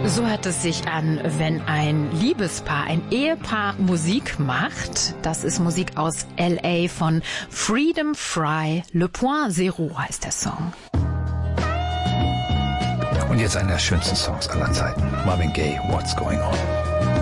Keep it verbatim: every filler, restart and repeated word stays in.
So hört es sich an, wenn ein Liebespaar, ein Ehepaar Musik macht. Das ist Musik aus L A von Freedom Fry. Le Point Zero heißt der Song. Und jetzt einer der schönsten Songs aller Zeiten. Marvin Gaye, What's Going On.